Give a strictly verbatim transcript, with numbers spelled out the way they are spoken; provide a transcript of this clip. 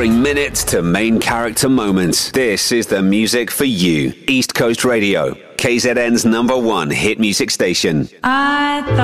Boring minutes to main character moments. This is the music for you. East Coast Radio, K Z N's number one hit music station. I thought